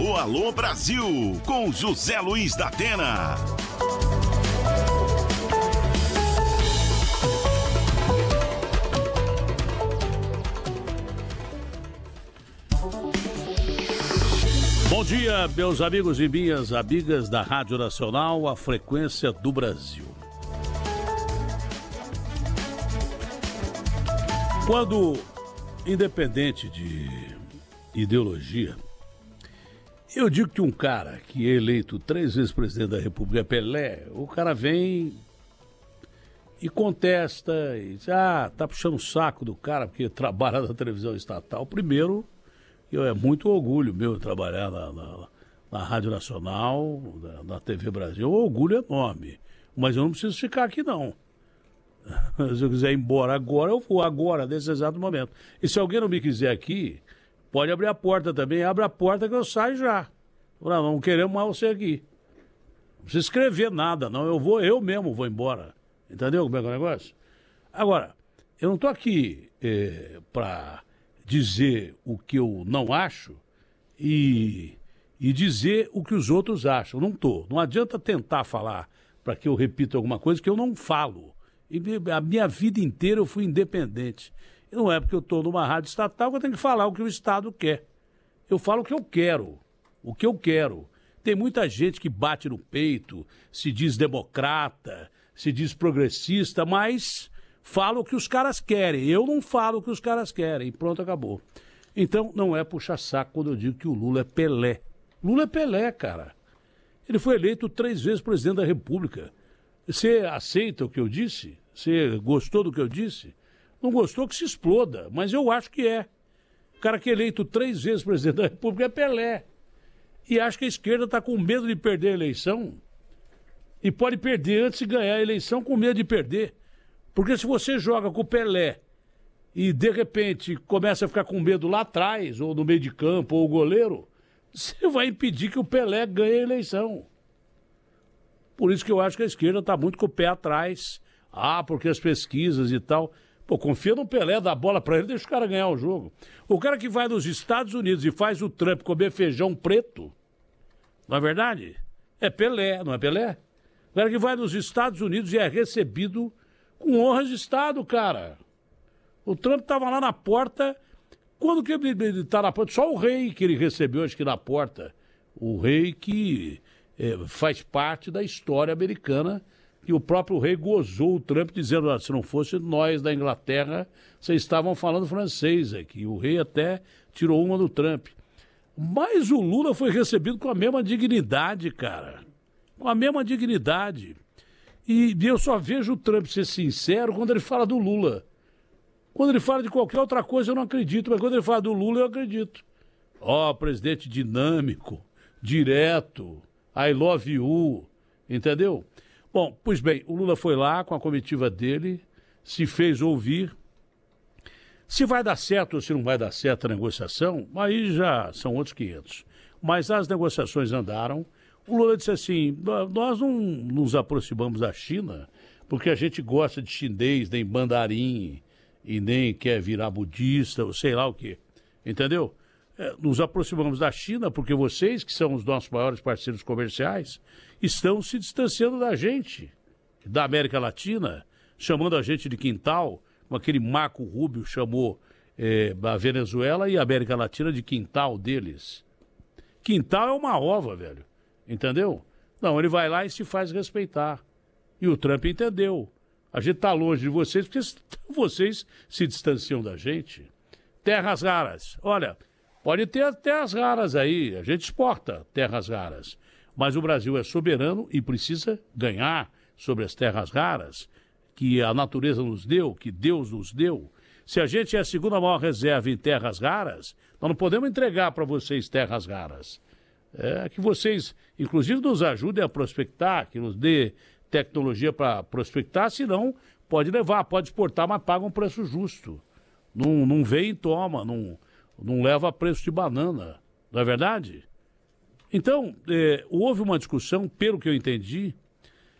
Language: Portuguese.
Alô, alô, Brasil, com José Luiz da Atena. Bom dia, meus amigos e minhas amigas da Rádio Nacional, a frequência do Brasil. Quando, independente de ideologia, eu digo que um cara que é eleito 3 vezes presidente da República é Pelé, o cara vem e contesta e diz, tá puxando o saco do cara porque trabalha na televisão estatal. Primeiro, é muito orgulho meu trabalhar na Rádio Nacional, na TV Brasil, um orgulho enorme, mas eu não preciso ficar aqui não. Se eu quiser ir embora agora, eu vou agora, nesse exato momento. E se alguém não me quiser aqui, pode abrir a porta também. Abre a porta que eu saio já. Não queremos mais você aqui. Não precisa escrever nada, não. Eu mesmo vou embora. Entendeu como é que é o negócio? Agora, eu não estou aqui para dizer o que eu não acho e dizer o que os outros acham. Não estou. Não adianta tentar falar para que eu repita alguma coisa que eu não falo. E a minha vida inteira eu fui independente. E não é porque eu estou numa rádio estatal que eu tenho que falar o que o Estado quer. Eu falo o que eu quero. O que eu quero. Tem muita gente que bate no peito, se diz democrata, se diz progressista, mas fala o que os caras querem. Eu não falo o que os caras querem. Pronto, acabou. Então, não é puxar saco quando eu digo que o Lula é Pelé. Lula é Pelé, cara. Ele foi eleito 3 vezes presidente da República. Você aceita o que eu disse? Você gostou do que eu disse? Não gostou que se exploda, mas eu acho que é. O cara que é eleito 3 vezes presidente da República é Pelé. E acho que a esquerda está com medo de perder a eleição. E pode perder antes de ganhar a eleição com medo de perder. Porque se você joga com o Pelé e de repente começa a ficar com medo lá atrás, ou no meio de campo, ou o goleiro, você vai impedir que o Pelé ganhe a eleição. Por isso que eu acho que a esquerda está muito com o pé atrás. Porque as pesquisas e tal. Pô, confia no Pelé, dá a bola para ele, deixa o cara ganhar o jogo. O cara que vai nos Estados Unidos e faz o Trump comer feijão preto, não é verdade? É Pelé, não é Pelé? O cara que vai nos Estados Unidos e é recebido com honras de Estado, cara. O Trump estava lá na porta. Quando que ele está na porta? Só o rei que ele recebeu, acho que na porta. O rei que faz parte da história americana, que o próprio rei gozou o Trump, dizendo, se não fosse nós da Inglaterra, vocês estavam falando francês aqui. O rei até tirou uma do Trump. Mas o Lula foi recebido com a mesma dignidade, cara. Com a mesma dignidade. E eu só vejo o Trump ser sincero quando ele fala do Lula. Quando ele fala de qualquer outra coisa eu não acredito, mas quando ele fala do Lula eu acredito. Presidente dinâmico, direto, I love you, entendeu? Bom, pois bem, o Lula foi lá com a comitiva dele, se fez ouvir. Se vai dar certo ou se não vai dar certo a negociação, aí já são outros 500. Mas as negociações andaram. O Lula disse assim, nós não nos aproximamos da China porque a gente gosta de chinês, nem mandarim, e nem quer virar budista, ou sei lá o quê. Entendeu? Nos aproximamos da China porque vocês, que são os nossos maiores parceiros comerciais, estão se distanciando da gente, da América Latina, chamando a gente de quintal, como aquele Marco Rubio chamou a Venezuela e a América Latina de quintal deles. Quintal é uma ova, velho. Entendeu? Não, ele vai lá e se faz respeitar. E o Trump entendeu. A gente está longe de vocês porque vocês se distanciam da gente. Terras raras. Olha, pode ter terras raras aí, a gente exporta terras raras. Mas o Brasil é soberano e precisa ganhar sobre as terras raras que a natureza nos deu, que Deus nos deu. Se a gente é a segunda maior reserva em terras raras, nós não podemos entregar para vocês terras raras. Que vocês, inclusive, nos ajudem a prospectar, que nos dê tecnologia para prospectar, senão pode levar, pode exportar, mas paga um preço justo. Não vem e toma, não leva a preço de banana, não é verdade? Então, houve uma discussão, pelo que eu entendi,